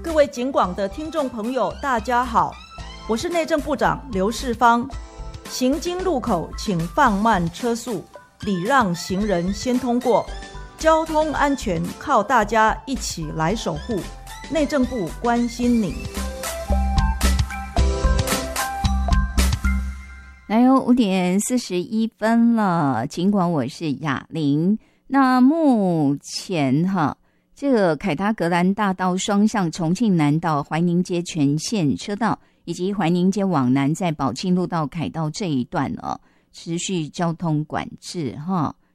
各位警广的听众朋友，大家好，我是内政部长刘世芳。行经路口请放慢车速，礼让行人先通过。交通安全靠大家一起来守护，内政部关心你。 来哟，5:41了，尽管我是雅玲。那目前这个凯达格兰大道双向重庆南道怀宁街全线车道，以及怀宁街往南在宝庆路到凯道这一段持续交通管制